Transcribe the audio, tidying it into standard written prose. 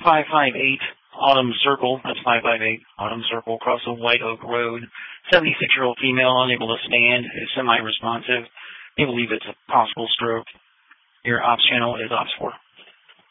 558 Autumn Circle. That's 558 Autumn Circle across the White Oak Road. 76-year-old female, unable to stand, is semi-responsive. They believe it's a possible stroke. Your ops channel is ops 4.